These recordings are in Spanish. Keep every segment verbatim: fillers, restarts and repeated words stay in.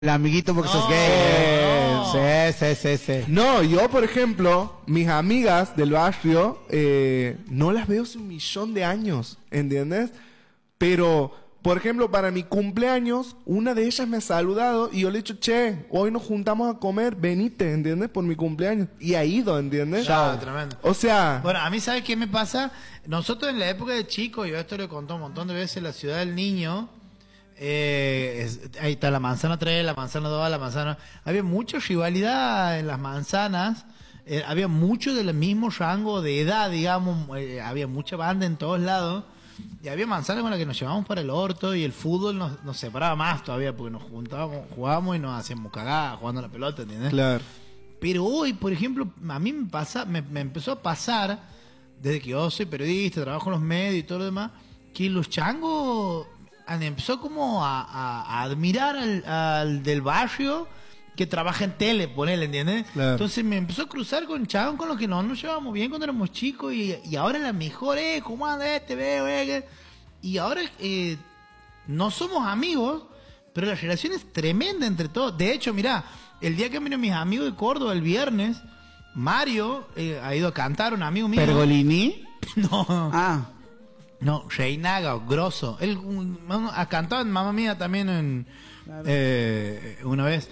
el amiguito porque no, sos gay. no. Sí, sí, sí, sí. No, yo, por ejemplo, mis amigas del barrio, eh, no las veo hace un millón de años, ¿entiendes? Pero, por ejemplo, para mi cumpleaños, una de ellas me ha saludado y yo le he dicho, che, hoy nos juntamos a comer, venite, ¿entiendes? Por mi cumpleaños. Y ha ido, ¿entiendes? Ya, tremendo. O sea... Bueno, a mí, ¿sabes qué me pasa? Nosotros en la época de chico, yo esto lo he contado un montón de veces, en la ciudad del niño, eh, es- ahí está la manzana tres, la manzana dos, la manzana... Había mucha rivalidad en las manzanas, eh, había mucho del mismo rango de edad, digamos, eh, había mucha banda en todos lados, y había manzanas con las que nos llevábamos para el orto, y el fútbol nos, nos separaba más todavía, porque nos juntábamos, jugábamos y nos hacíamos cagadas jugando a la pelota, ¿entiendes? Claro. Pero hoy, por ejemplo, a mí me pasa, me, me empezó a pasar, desde que yo soy periodista, trabajo en los medios y todo lo demás, que los changos han empezó como a, a- a admirar al, al del barrio que trabaja en tele, ponele, ¿entiendes? Claro. Entonces me empezó a cruzar con chavos con los que no nos llevábamos bien cuando éramos chicos y, y ahora la mejor, eh, ¿cómo anda este, veo, eh? Y ahora eh, no somos amigos, pero la relación es tremenda entre todos. De hecho, mirá, el día que vino mis amigos de Córdoba, el viernes, Mario eh, ha ido a cantar, un amigo mío. ¿Pergolini? No, Ah. no, Reinaga, Grosso. Él un- ha cantado en Mamma Mía también en, eh, una vez.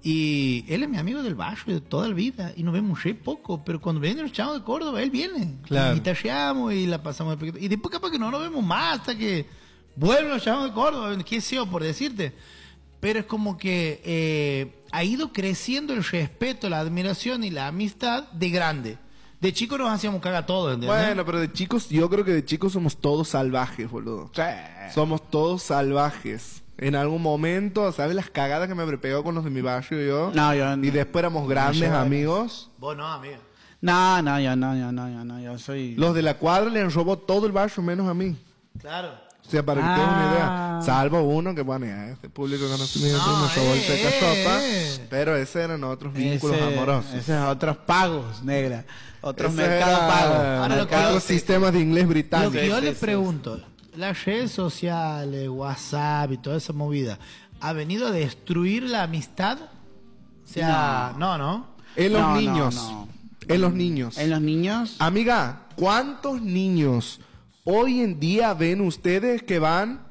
Y él es mi amigo del barrio de toda la vida y nos vemos re poco, pero cuando vienen los chavos de Córdoba, él viene. Claro. Y guitarreamos y la pasamos de poquito. Y después capaz que no nos vemos más hasta que vuelven los chavos de Córdoba, qué sé yo, por decirte. Pero es como que eh, ha ido creciendo el respeto, la admiración y la amistad de grande. De chico nos hacíamos caga todos, ¿entiendes? Bueno, pero de chicos, yo creo que de chicos somos todos salvajes, boludo. Sí. Somos todos salvajes. En algún momento, ¿sabes las cagadas que me habré pegado con los de mi barrio yo? No, yo no. Y después éramos grandes No, yo- amigos. Vos no, amigo. No, no, yo no, yo no, yo no, yo soy... Los de la cuadra le robó todo el barrio menos a mí. Claro. O sea, para que Ah. tengas una idea. Salvo uno que, bueno, ya este público conocimiento No, me robó el eh, secasopa. eh. Pero ese eran otros vínculos Ese- amorosos. Esos otros pagos, negra. Otros Ese mercados era- pagos. Ahora lo que otros yo- sistemas de inglés Lo británico. que yo sí, le sí, pregunto, las redes sociales, WhatsApp y toda esa movida, ¿ha venido a destruir la amistad? O sea, no, no. En los No, no, niños. no. En los niños. En los niños... Amiga, ¿cuántos niños hoy en día ven ustedes que van?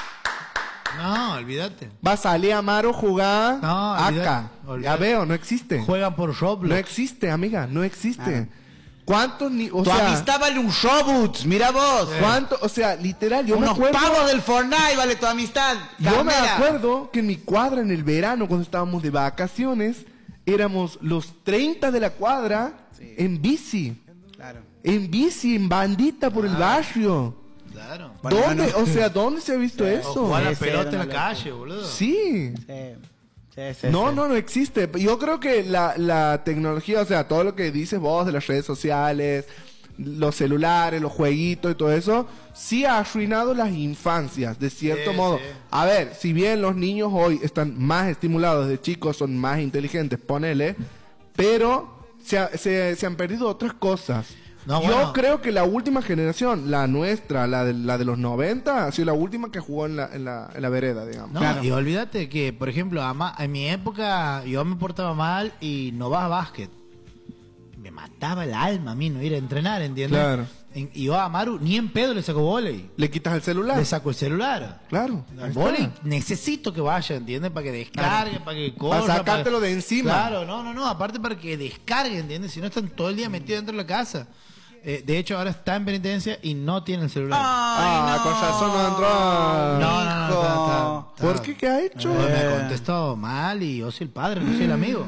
No, olvídate. Va a salir Amaro jugar No, acá. olvídate, Ya olvídate. veo, no existe. Juegan por Roblox. No existe, amiga, no existe. Claro. ¿Cuántos ni, o tu sea, amistad vale un Robux, mira vos. cuánto, o sea, literal, yo me Unos acuerdo, pavos del Fortnite vale tu amistad. yo me Carnera. acuerdo que en mi cuadra en el verano cuando estábamos de vacaciones éramos los treinta de la cuadra Sí. en bici, Claro. en bici, en bandita por el barrio. Claro. Bueno, ¿Dónde? bueno. O sea, ¿dónde se ha visto O eso? jugar a la Ese pelota era en la una calle, boludo. Sí. Sí, sí, sí, No, sí. no, no existe. Yo creo que la, la tecnología, o sea, todo lo que dices vos de las redes sociales, los celulares, los jueguitos y todo eso, sí ha arruinado las infancias, de cierto Sí, modo. sí. A ver, si bien los niños hoy están más estimulados desde chicos, son más inteligentes, ponele, pero se, ha- se, se han perdido otras cosas. No, Yo bueno. creo que la última generación, la nuestra, la de, la de los noventa, ha sido la última que jugó en la, en la, en la vereda, digamos. No, Claro. y olvídate que, por ejemplo, ama- en mi época yo me portaba mal y no vas a básquet. Me mataba el alma a mí no ir a entrenar, ¿entiendes? Claro. En- y yo a Amaru ni en pedo le saco volei. Le quitas el celular. Le saco el celular. Claro. ahí Al está. volei necesito que vaya, ¿entiendes? Para que descargue, para que corra. Para sacártelo de encima. Claro, no, no, no. Aparte para que descargue, ¿entiendes? Si no están todo el día metidos dentro de la casa. Eh, de hecho, ahora está en penitencia y no tiene el celular. Ah, con razón no entró. No, no, no, hijo. está- está- está- ¿Por qué? ¿Qué ha hecho? Eh, me contestó mal y yo soy el padre, no soy el amigo.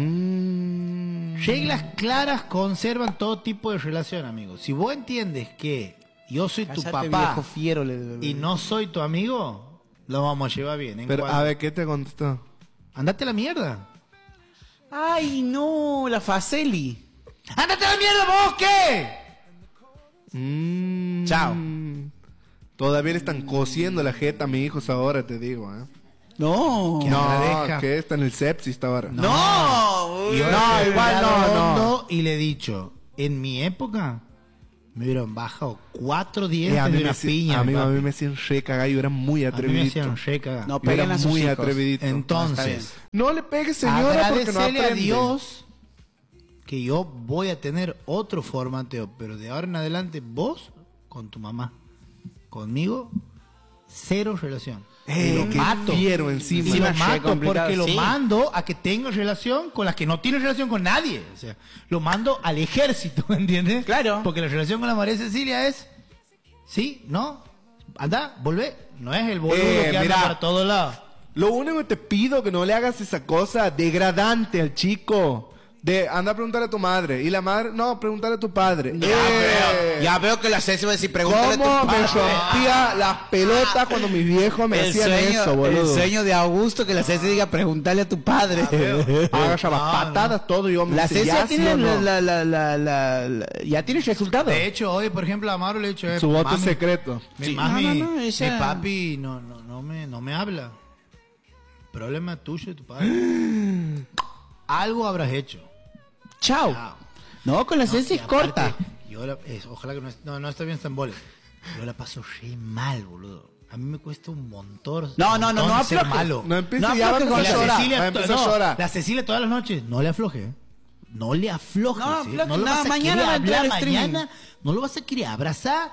Mm. Reglas claras conservan todo tipo de relación, amigo. Si vos entiendes que yo soy tu Cállate, papá viejo fiero, le- y no soy tu amigo, lo vamos a llevar bien. ¿en Pero, cuanto- a ver, ¿qué te contestó? Andate a la mierda. Ay, no, la Faceli. ¡Andate a la mierda, vos qué! Mm. Chao. Todavía le están cosiendo la jeta a mi hijo ahora, te digo, ¿eh? No. ¿Qué? No, agradezca. que está en el sepsis hasta ahora. No. Y yo No, le he igual no, hablado no. hondo y le he dicho, en mi época, Me hubieran bajado cuatro dientes Eh, a mí de me una hacían- piña. a mí, mi a papi. mí me hacían re cagar, yo era muy A mí me atrevidito. hacían re cagar. No Yo peguen era a sus muy hijos. atrevidito. Entonces, No le pegue, señora, porque no agradecele aprende. a Dios que yo voy a tener otro formateo, pero de ahora en adelante vos con tu mamá, conmigo, cero relación. Eh, Y lo qué mato. fiero encima. Y lo Encima, mato complicado, porque lo sí. mando a que tenga relación con las que no tiene relación con nadie. O sea, lo mando al ejército, ¿entiendes? Claro. Porque la relación con la María Cecilia es, sí, ¿no? Anda, volvé. No es el boludo Eh, que anda mira. para todos lados. Lo único que te pido que no le hagas esa cosa degradante al chico. De anda a preguntarle a tu madre. Y la madre, no, preguntarle a tu padre. Ya, Eh, veo, ya veo que la Ceci va a decir, pregúntale a tu ¿Cómo me padre. rompía las pelotas cuando mis viejos me El hacían sueño, eso, el boludo? sueño de Augusto que la Ceci diga, preguntarle a tu padre. Haga ya las No, patadas, todo. Y yo me La dice, Ceci ¿ya ya sí tiene o no? la, la, la, la, la- ya tiene resultado. De hecho, hoy, por ejemplo, a Amaro le he dicho... eh, Su voto mami, secreto. Mi, Sí. mami, No, no, no, ella- mi papi no, no, no, me, no me habla. Problema tuyo de tu padre. Algo habrás hecho. Chao. Chao. No, con la No, Ceci y es corta. aparte, Yo la- es- ojalá que no, es- no, no está bien Zambole. Yo la paso re mal, boludo. A mí me cuesta un montón. No, un no, no, montón no ser aflojes. malo. No empiece No, ya, va a porque empezar Y a la llorar. Cecilia, Va a to- empezar a no, llorar. la Cecilia todas las noches, no le afloje. ¿eh? No le aflojes. No, ¿eh? afloje, No lo nada, vas a mañana querer va a entrar hablar al streaming. mañana. No lo vas a querer abrazar.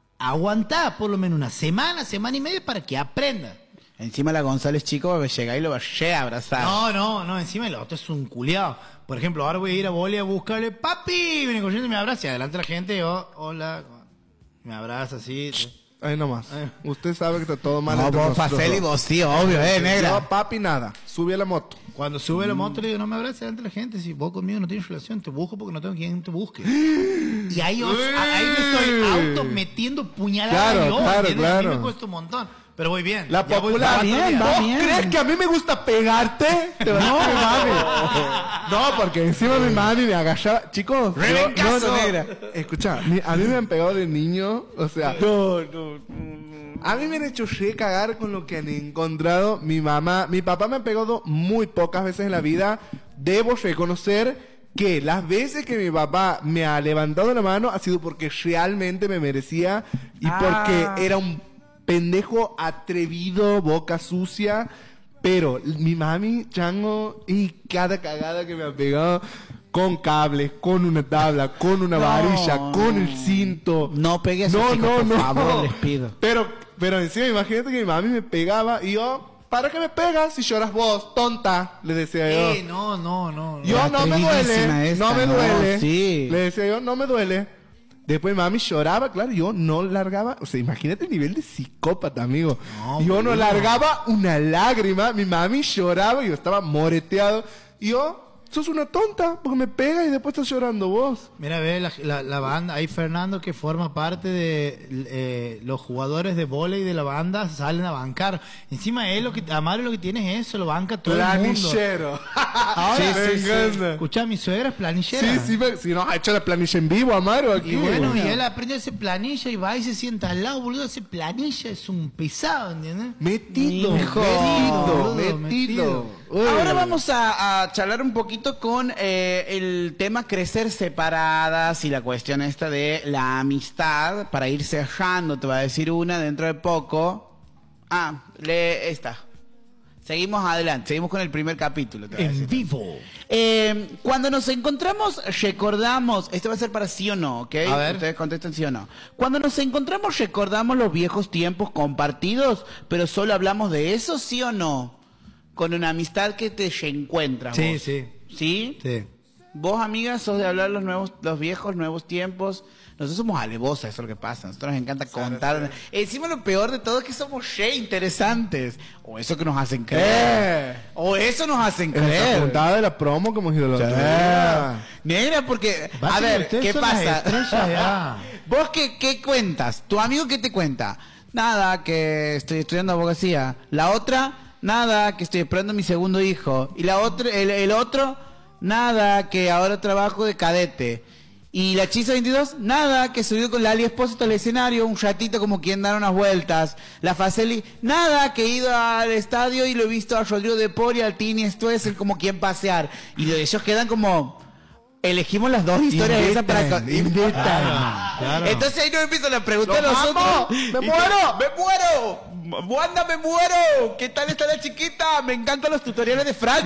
Aguantá por lo menos una semana, semana y media para que aprenda. Encima la González chico va a llegar y lo va a llegar a abrazar. No, no, no, encima el otro es un culiado. Por ejemplo, ahora voy a ir a Boli a buscarle, papi, viene corriendo y me abraza. Y adelante la gente, yo, hola, me abraza así. Ahí nomás. Ay. Usted sabe que está todo mal. No, entre vos nosotros Faceli, dos. vos sí, obvio, eh, negra. Yo, papi, nada. Subí a la moto. Cuando sube la moto le digo, no me abraces delante de la gente, si vos conmigo no tienes relación, te busco porque no tengo quien te busque. Y ahí, yo- ahí me estoy auto metiendo puñalada Claro, yo, claro, ¿entiendes? A mí claro. me cuesta un montón, pero voy bien. La Ya voy popular. cuatro bien, días. va ¿Vos bien. crees que a mí me gusta pegarte? Te va a decir mi mami. No, porque encima mi mami me agachaba. Chicos, yo- Rebencazo, negra. Escucha, mi- a mí me han pegado de niño. O sea, no, no, a mí me han hecho re cagar con lo que han encontrado. Mi mamá, mi papá me ha pegado muy pocas veces en la vida. Debo reconocer que las veces que mi papá me ha levantado la mano ha sido porque realmente me merecía y Ah. porque era un pendejo atrevido, boca sucia. Pero mi mami, chango, y cada cagada que me ha pegado con cables, con una tabla, con una No. varilla, con el cinto. No pegue a sus No, hijos, no, por no. favor, les pido. Pero, pero encima imagínate que mi mami me pegaba y yo, ¿para qué me pegas si lloras vos, tonta? Le decía yo. Eh, no, no, no. no. Yo no me atrevidísima duele, esta, no me ¿no? duele. Sí. Le decía yo, no me duele. Después mami lloraba, claro, yo no largaba, o sea, imagínate el nivel de psicópata, amigo. No, yo no boludo. largaba una lágrima, mi mami lloraba y yo estaba moreteado. Y yo, sos una tonta, porque me pega y después estás llorando vos. Mira, ve la, la, la banda, ahí Fernando que forma parte de eh, los jugadores de vóley de la banda salen a bancar. Encima él lo que Amaro lo que tiene es eso, lo banca todo el mundo. Planillero. Ahora, Sí, sí, sí. escuchá, mi suegra es planillera. Sí, sí, me- si nos ha hecho la planilla en vivo, Amaro, aquí. Y bueno, y él aprende a hacer planilla y va y se sienta al lado, boludo. Hacer planilla es un pesado, ¿entiendes? Metido, Hijo. metido, Metido, metido. metido. Uy. Ahora vamos a, a charlar un poquito con eh, el tema crecer separadas y la cuestión esta de la amistad, para ir cerrando, te va a decir una dentro de poco. Ah, lee esta. Seguimos adelante, seguimos con el primer capítulo. te voy a En decir. vivo. Eh, cuando nos encontramos, recordamos, esto va a ser para sí o no, ¿ok? A ver. Ustedes contesten sí o no. Cuando nos encontramos, recordamos los viejos tiempos compartidos, pero solo hablamos de eso, sí o no. Con una amistad que te reencuentras. Sí, vos. sí. ¿Sí? Sí. Vos, amigas, sos de hablar los nuevos, los viejos, nuevos tiempos. Nosotros somos alevosas, eso es lo que pasa. Nosotros nos encanta contar. Encima lo peor de todo es que somos re interesantes. O eso que nos hacen creer. Eh. O eso nos hacen En esta creer. juntada de la promo que hemos ido la otra día. Negra, porque, a Básicamente, ver, ustedes ¿qué son las pasa? estrellas ya. ¿Vos qué, qué cuentas? ¿Tu amigo qué te cuenta? Nada, que estoy estudiando abogacía. La otra, nada, que estoy esperando a mi segundo hijo. Y la otra, el, el otro, nada, que ahora trabajo de cadete. Y la Chisa veintidós, nada, que subió con la Ali Espósito al escenario un ratito como quien dar unas vueltas. La Faceli, nada, que he ido al estadio y lo he visto a Rodrigo de Pori, al Tini Stoessel como quien pasear. Y ellos quedan como elegimos las dos historias esas para... Invitan, Invitan. Claro, claro. Entonces ahí nos empiezan a preguntar a ¡Los nosotros. amo! ¡Me Y que- muero! ¡Me muero! ¡Wanda, me muero! ¿Qué tal está la chiquita? Me encantan los tutoriales de Fran.